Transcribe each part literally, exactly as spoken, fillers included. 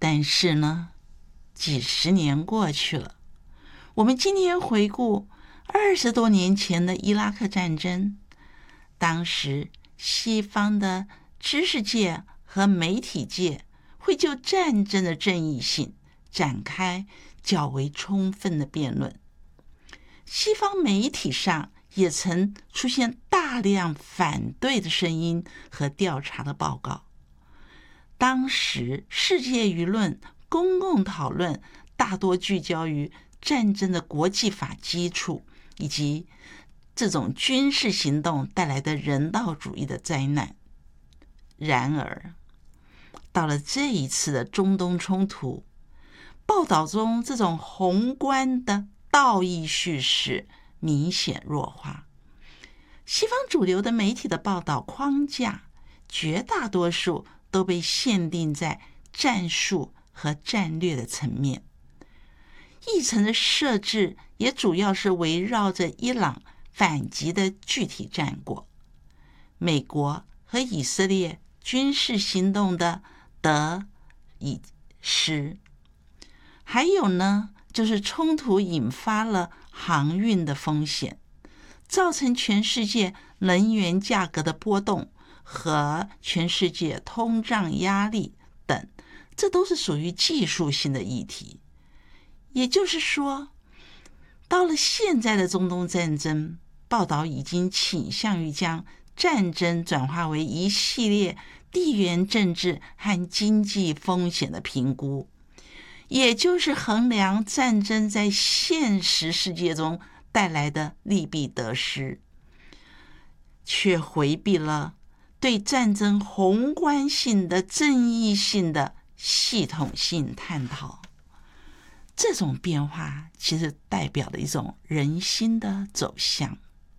但是呢，几十年过去了，我们今天回顾二十多年前的伊拉克战争，当时西方的知识界和媒体界会就战争的正义性展开较为充分的辩论。西方媒体上也曾出现大量反对的声音和调查的报告。当时世界舆论公共讨论大多聚焦于战争的国际法基础，以及这种军事行动带来的人道主义的灾难。然而，到了这一次的中东冲突，报道中这种宏观的道义叙事明显弱化。西方主流的媒体的报道框架，绝大多数都被限定在战术和战略的层面，议程的设置也主要是围绕着伊朗反击的具体战果，美国和以色列军事行动的得与失，还有呢，就是冲突引发了航运的风险，造成全世界能源价格的波动和全世界通胀压力等，这都是属于技术性的议题。也就是说，到了现在的中东战争，报道已经倾向于将战争转化为一系列地缘政治和经济风险的评估，也就是衡量战争在现实世界中带来的利弊得失，却回避了对战争宏观性的正义性的系统性探讨。这种变化其实代表了一种人心的走向。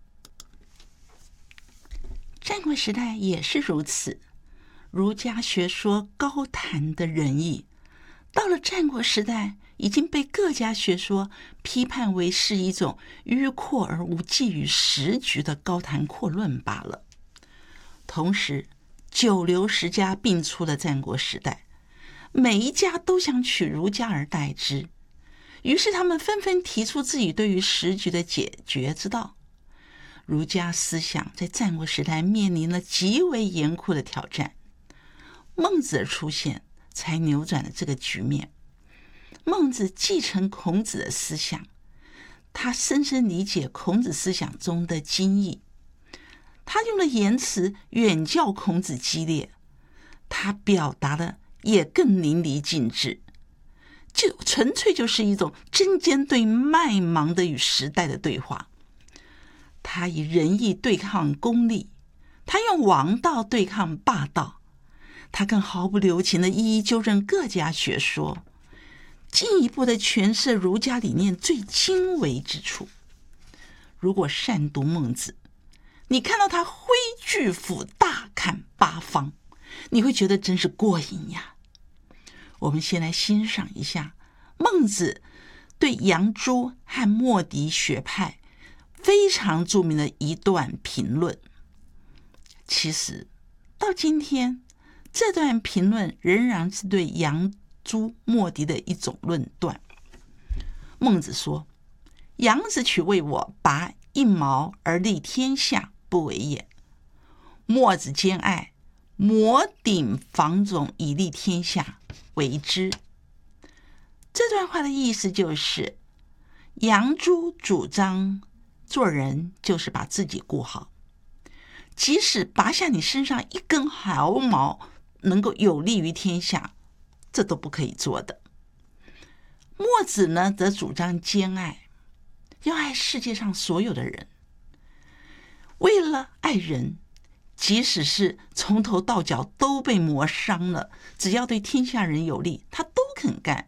战国时代也是如此，儒家学说高谈的仁义，到了战国时代已经被各家学说批判为是一种迂阔而无济于时局的高谈阔论罢了。同时，九流十家并出的战国时代，每一家都想取儒家而代之，于是他们纷纷提出自己对于时局的解决之道。儒家思想在战国时代面临了极为严酷的挑战，孟子的出现才扭转了这个局面。孟子继承孔子的思想，他深深理解孔子思想中的精义，他用的言辞远较孔子激烈，他表达的也更淋漓尽致，就纯粹就是一种针尖对麦芒的与时代的对话。他以仁义对抗功利，他用王道对抗霸道，他更毫不留情地一一纠正各家学说，进一步地诠释儒家理念最精微之处。如果善读孟子，你看到他挥巨斧大砍八方，你会觉得真是过瘾呀。我们先来欣赏一下孟子对杨朱和莫迪学派非常著名的一段评论。其实到今天，这段评论仍然是对杨朱莫迪的一种论断。孟子说：杨子取为我拔一毛而利天下，不为也；墨子兼爱，摩顶防踵以利天下，为之。这段话的意思就是，杨朱主张做人就是把自己顾好，即使拔下你身上一根毫毛能够有利于天下，这都不可以做的。墨子呢，则主张兼爱，要爱世界上所有的人。为了爱人，即使是从头到脚都被磨伤了，只要对天下人有利，他都肯干。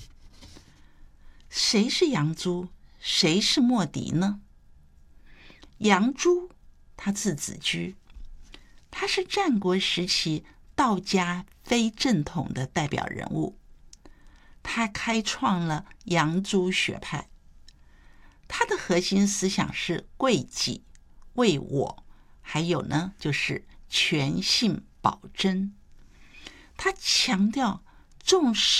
谁是杨朱，谁是莫迪呢？杨朱，他字子居，他是战国时期道家非正统的代表人物，他开创了杨朱学派。他的核心思想是贵己、为我，还有呢就是权信保真。他强调重视